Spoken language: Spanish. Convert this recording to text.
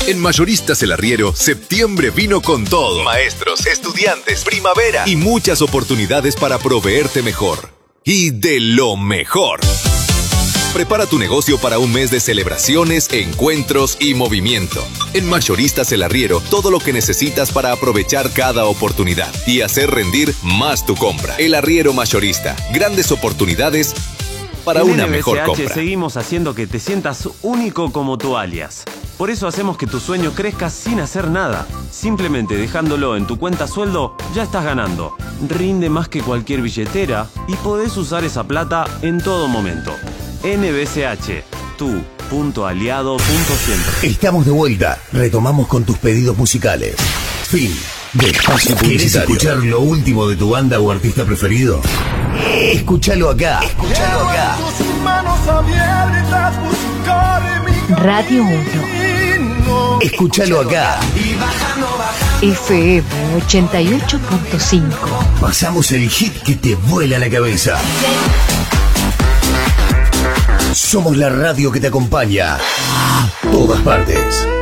En Mayoristas El Arriero, septiembre vino con todo. Maestros, estudiantes, primavera y muchas oportunidades para proveerte mejor. Y de lo mejor. Prepara tu negocio para un mes de celebraciones, encuentros y movimiento. En Mayoristas El Arriero, todo lo que necesitas para aprovechar cada oportunidad y hacer rendir más tu compra. El Arriero Mayorista. Grandes oportunidades para una mejor compra. Seguimos haciendo que te sientas único como tu alias. Por eso hacemos que tu sueño crezca sin hacer nada. Simplemente dejándolo en tu cuenta sueldo, ya estás ganando. Rinde más que cualquier billetera y podés usar esa plata en todo momento. NBCH, tu punto aliado, punto siempre. Estamos de vuelta. Retomamos con tus pedidos musicales. Fin de espacio publicitario. ¿Quieres escuchar lo último de tu banda o artista preferido? Escúchalo acá. Escúchalo acá. Radio 1. Escúchalo acá. FM 88.5. Pasamos el hit que te vuela la cabeza. Somos la radio que te acompaña a todas partes.